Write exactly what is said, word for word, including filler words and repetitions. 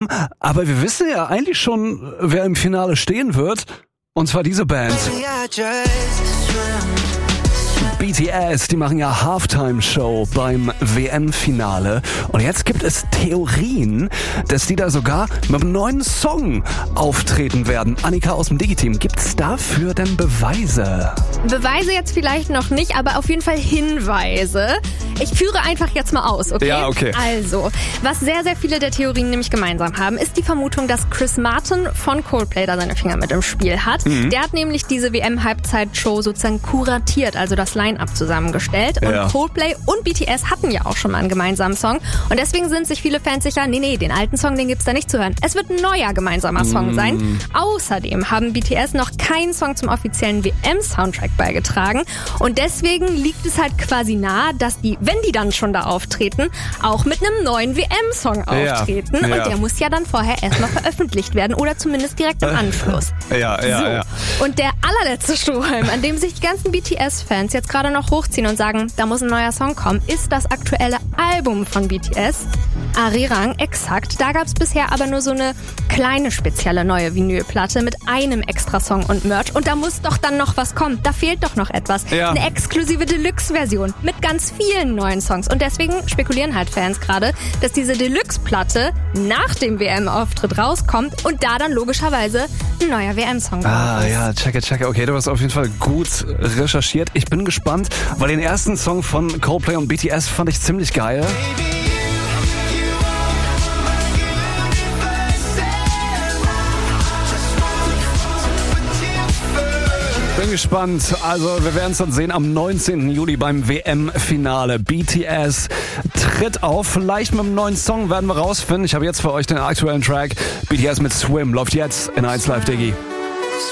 haben, aber wir wissen ja eigentlich schon, wer im Finale stehen wird. Und zwar diese Band. B T S, die machen ja Halftime-Show beim W M-Finale. Und jetzt gibt es Theorien, dass die da sogar mit einem neuen Song auftreten werden. Annika aus dem Digi-Team, gibt's dafür denn Beweise? Beweise jetzt vielleicht noch nicht, aber auf jeden Fall Hinweise. Ich führe einfach jetzt mal aus, okay? Ja, okay. Also, was sehr, sehr viele der Theorien nämlich gemeinsam haben, ist die Vermutung, dass Chris Martin von Coldplay da seine Finger mit im Spiel hat. Mhm. Der hat nämlich diese W M-Halbzeitshow sozusagen kuratiert, also das Line-Up zusammengestellt. Und ja. Coldplay und B T S hatten ja auch schon mal einen gemeinsamen Song. Und deswegen sind sich viele Fans sicher, nee, nee, den alten Song, den gibt's da nicht zu hören. Es wird ein neuer gemeinsamer Song mm. sein. Außerdem haben B T S noch keinen Song zum offiziellen W M-Soundtrack beigetragen. Und deswegen liegt es halt quasi nahe, dass die, wenn die dann schon da auftreten, auch mit einem neuen W M-Song auftreten. Ja. Ja. Und der muss ja dann vorher erstmal veröffentlicht werden oder zumindest direkt im Anschluss. Ja, ja, so. ja. Und der allerletzte Strohhalm, an dem sich die ganzen B T S-Fans jetzt gerade noch hochziehen und sagen, da muss ein neuer Song kommen, ist das aktuelle Album von B T S. Arirang, exakt. Da gab es bisher aber nur so eine kleine spezielle neue Vinylplatte mit einem extra Song und Merch. Und da muss doch dann noch was kommen. Da fehlt doch noch etwas. Ja. Eine exklusive Deluxe-Version mit ganz vielen neuen Songs. Und deswegen spekulieren halt Fans gerade, dass diese Deluxe-Platte nach dem W M-Auftritt rauskommt und da dann logischerweise ein neuer W M-Song drauf Ah, ist. ja, checke, checke. Okay, du hast auf jeden Fall gut recherchiert. Ich bin gespannt, weil den ersten Song von Coldplay und B T S fand ich ziemlich geil. Bin gespannt. Also wir werden es dann sehen am neunzehnten Juli beim W M-Finale. B T S tritt auf. Vielleicht mit einem neuen Song werden wir rausfinden. Ich habe jetzt für euch den aktuellen Track. B T S mit Swim läuft jetzt in eins Live Digi.